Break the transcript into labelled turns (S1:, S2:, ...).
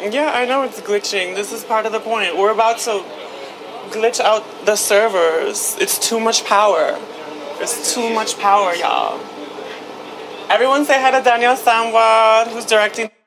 S1: Yeah, I know it's glitching. This is part of the point. We're about to glitch out the servers. It's too much power. It's too much power, y'all. Everyone say hi to Daniel Samwad, who's directing